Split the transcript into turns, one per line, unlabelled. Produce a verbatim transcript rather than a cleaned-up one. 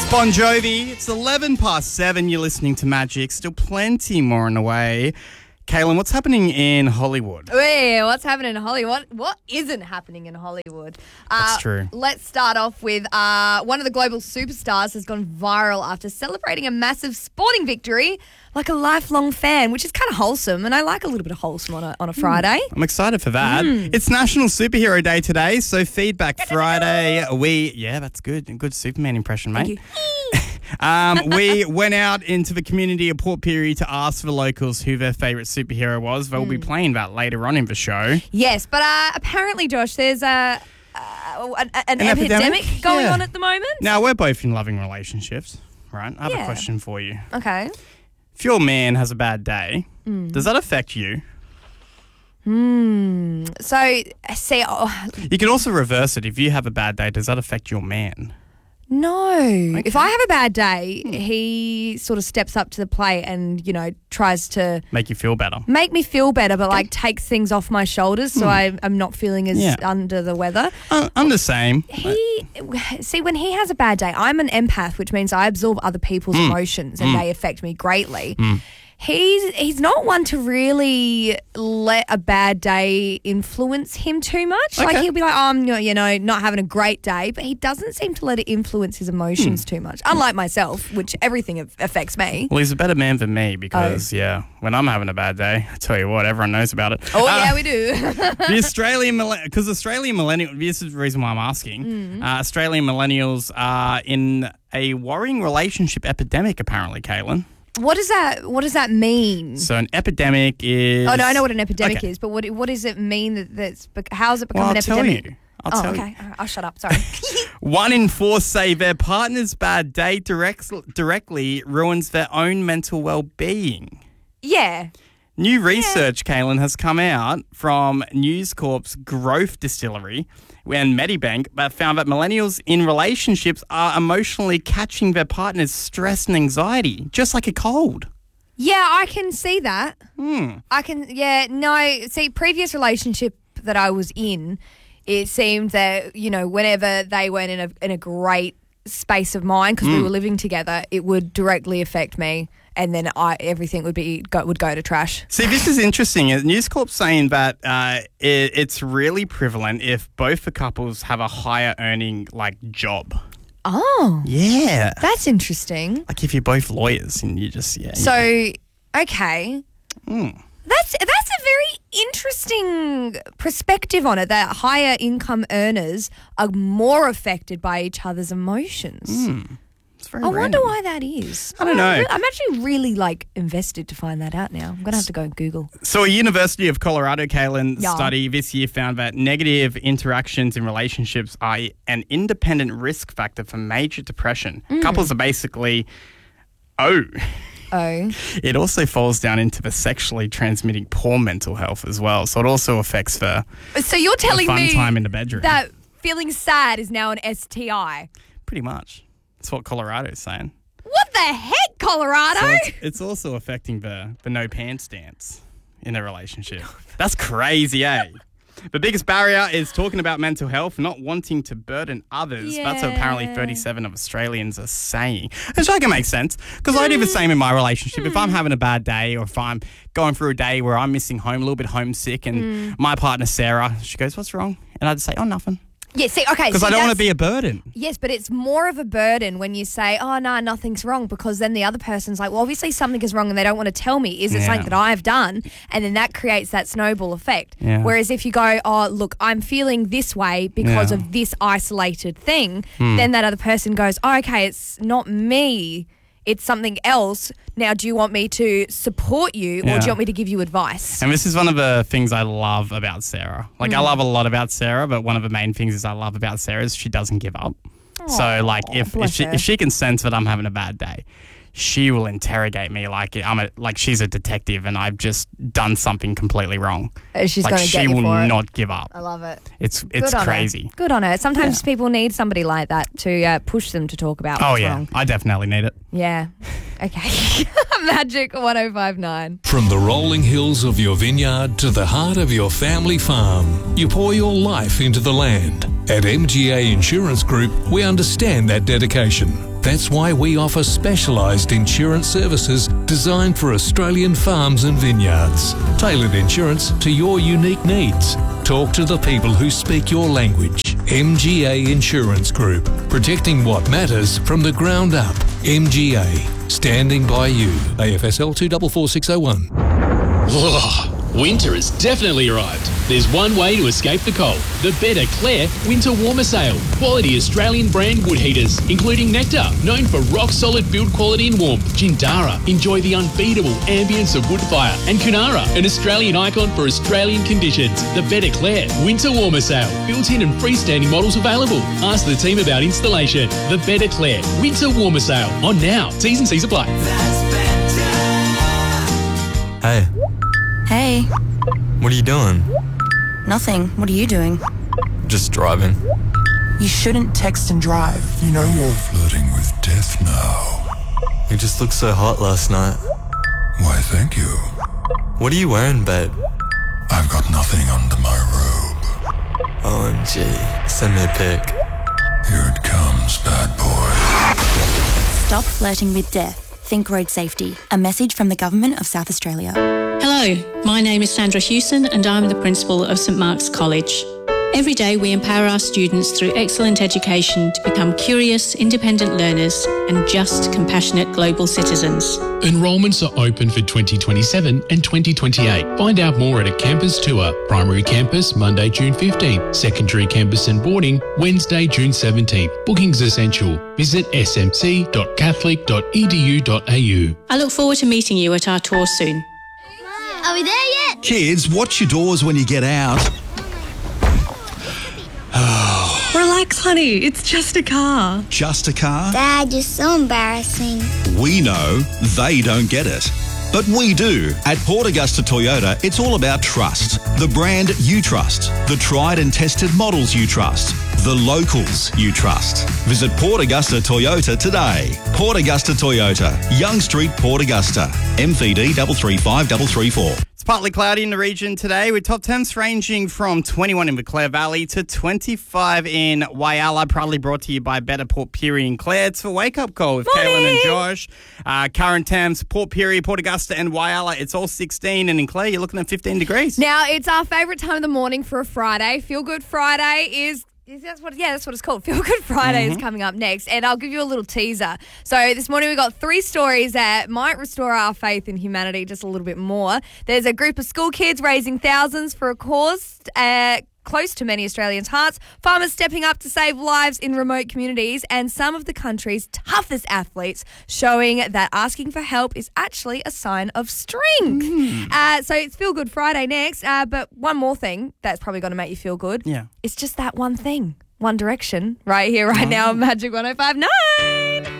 Bon Jovi. It's eleven past seven. You're listening to Magic. Still plenty more on the way. Kaylin, what's happening in Hollywood?
Wait, what's happening in Hollywood? What isn't happening in Hollywood? Uh,
That's true.
Let's start off with uh, one of the global superstars has gone viral after celebrating a massive sporting victory like a lifelong fan, which is kind of wholesome, and I like a little bit of wholesome on a, on a Friday.
I'm excited for that.
Mm.
It's National Superhero Day today, so Feedback Friday. We, yeah, that's good. Good Superman impression, mate. um, we went out into the community of Port Pirie to ask the locals who their favourite superhero was. They'll mm. be playing that later on in the show.
Yes, but uh, apparently, Josh, there's a, uh, an, an, an epidemic,
epidemic
going
yeah.
on at the moment.
Now, we're both in loving relationships, right? I have
yeah.
a question for you.
Okay.
If your man has a bad day,
mm.
does that affect you?
Hmm. So, see, oh,
you can also reverse it. If you have a bad day, does that affect your man?
No.
Okay.
If I have a bad day,
hmm.
he sort of steps up to the plate and, you know, tries to
make you feel better.
Make me feel better, but like takes things off my shoulders so
hmm.
I, I'm not feeling as
yeah.
under the weather.
Uh, I'm the same.
He see when he has a bad day, I'm an empath, which means I absorb other people's
mm.
emotions and
mm.
they affect me greatly.
Mm.
He's he's not one to really let a bad day influence him too much.
Okay.
Like he'll be like, oh, I'm you know not having a great day, but he doesn't seem to let it influence his emotions
mm.
too much. Unlike myself, which everything affects me.
Well, he's a better man than me because
oh.
yeah, when I'm having a bad day, I tell you what, everyone knows about it.
Oh
uh,
yeah, we do.
the Australian because Australian millennial. This is the reason why I'm asking.
Mm.
Uh, Australian millennials are in a worrying relationship epidemic. Apparently, Kaylin.
What does that What does that mean?
So an epidemic is.
Oh no, I know what an epidemic
okay.
is, but what what does it mean that that's how has it become
well,
an
I'll
epidemic?
Tell you. I'll
oh,
tell
okay.
you.
All right, I'll shut up. Sorry.
One in four say their partner's bad day direct, directly ruins their own mental well-being.
Yeah.
New research, yeah. Kaylin, has come out from News Corp's Growth Distillery and Medibank that found that millennials in relationships are emotionally catching their partner's stress and anxiety, just like a cold.
Yeah, I can see that.
Hmm.
I can, yeah, no, see, previous relationship that I was in, it seemed that, you know, whenever they weren't in a in a great space of mind because mm. we were living together, it would directly affect me. And then I everything would be go, would go to trash.
See, this is interesting. News Corp's saying that uh, it, it's really prevalent if both the couples have a higher earning like job.
Oh,
yeah,
that's interesting.
Like if you're both lawyers and you just yeah.
So
yeah.
okay,
mm.
that's that's a very interesting perspective on it. That higher income earners are more affected by each other's emotions.
Mm. Very
I
random.
wonder why that is.
I don't know.
I'm, I'm actually really like invested to find that out now. I'm going to have to go and Google.
So a University of Colorado, Kaylin,
yeah.
study this year found that negative interactions in relationships are an independent risk factor for major depression. Mm. Couples are basically, oh.
Oh.
It also falls down into the sexually transmitting poor mental health as well. So it also affects the,
so you're telling
the fun
me
time in the bedroom.
That feeling sad is now an S T I?
Pretty much. That's what Colorado's saying.
What the heck, Colorado?
So it's, it's also affecting the, the no pants dance in a relationship. That's crazy, eh? The biggest barrier is talking about mental health, not wanting to burden others.
Yeah.
That's what apparently thirty-seven of Australians are saying. Which I can make sense, because mm. I do the same in my relationship. Mm. If I'm having a bad day or if I'm going through a day where I'm missing home, a little bit homesick, and mm. my partner, Sarah, she goes, what's wrong? And I'd say, oh, nothing.
Yeah, see, okay.
Because I don't want to be a burden.
Yes, but it's more of a burden when you say, oh, no, nothing's wrong, because then the other person's like, well, obviously something is wrong and they don't want to tell me. Is it
yeah.
something that I've done? And then that creates that snowball effect.
Yeah.
Whereas if you go, oh, look, I'm feeling this way because
yeah.
of this isolated thing,
hmm.
then that other person goes, oh, okay, it's not me. It's something else. Now, do you want me to support you or
yeah.
do you want me to give you advice?
And this is one of the things I love about Sarah. Like,
mm.
I love a lot about Sarah, but one of the main things is I love about Sarah is she doesn't give up.
Aww,
so, like, if if she, if she can sense that I'm having a bad day, she will interrogate me like I'm a like she's a detective and I've just done something completely wrong.
She's
like,
going to get
she
you
will
for it.
not give up.
I love it.
It's it's
Good
crazy.
On Good on her. Sometimes
yeah.
people need somebody like that to uh, push them to talk about
oh
what's
yeah,
wrong.
I definitely need it.
Yeah. Okay. Magic one oh five nine.
From the rolling hills of your vineyard to the heart of your family farm, you pour your life into the land. At M G A Insurance Group, we understand that dedication. That's why we offer specialised insurance services designed for Australian farms and vineyards. Tailored insurance to your unique needs. Talk to the people who speak your language. M G A Insurance Group. Protecting what matters from the ground up. M G A. Standing by you. A F S L two four four six oh one.
Winter has definitely arrived. There's one way to escape the cold. The Better Claire Winter Warmer Sale. Quality Australian brand wood heaters, including Nectar, known for rock-solid build quality and warmth. Jindara, enjoy the unbeatable ambience of wood fire. And Kunara, an Australian icon for Australian conditions. The Better Claire Winter Warmer Sale. Built-in and freestanding models available. Ask the team about installation. The Better Claire Winter Warmer Sale. On now. T's and C's apply.
Hey.
Hey.
What are you doing?
Nothing. What are you doing?
Just driving.
You shouldn't text and drive.
You know you're flirting with death now.
You just looked so hot last night.
Why, thank you.
What are you wearing, babe?
I've got nothing under my robe.
O M G. Send me a pic.
Here it comes, bad boy.
Stop flirting with death. Think road safety. A message from the Government of South Australia.
Hello, my name is Sandra Hewson and I'm the Principal of St Mark's College. Every day we empower our students through excellent education to become curious, independent learners and just, compassionate global citizens.
Enrolments are open for twenty twenty-seven and twenty twenty-eight. Find out more at a campus tour. Primary campus, Monday, June fifteenth. Secondary campus and boarding, Wednesday, June seventeenth. Bookings essential. Visit s m c dot catholic dot e d u dot a u.
I look forward to meeting you at our tour soon.
Are we there yet?
Kids, watch your doors when you get out.
Relax, honey. It's just a car.
Just a car?
Dad, you're so embarrassing.
We know they don't get it. But we do. At Port Augusta Toyota, it's all about trust. The brand you trust. The tried and tested models you trust. The locals you trust. Visit Port Augusta Toyota today. Port Augusta Toyota, Young Street, Port Augusta. M V D three three five three three four.
It's partly cloudy in the region today with top temps ranging from twenty-one in the Clare Valley to twenty-five in Whyalla. Proudly brought to you by Better Port Pirie and Clare. It's the Wake Up Call with
Morning.
Kaylin and Josh. Uh, current temps, Port Pirie, Port Augusta and Whyalla. It's all sixteen, and in Clare you're looking at fifteen degrees.
Now, it's our favourite time of the morning for a Friday. Feel Good Friday is... Is that what? Yeah, that's what it's called. Feel Good Friday mm-hmm. is coming up next, and I'll give you a little teaser. So this morning we got three stories that might restore our faith in humanity just a little bit more. There's a group of school kids raising thousands for a cause uh, close to many Australians' hearts, farmers stepping up to save lives in remote communities, and some of the country's toughest athletes showing that asking for help is actually a sign of strength. Mm. Uh, so it's Feel Good Friday next, uh, but one more thing that's probably going to make you feel good.
Yeah.
It's just that one thing. One Direction right here, right oh. now on Magic one oh five point nine.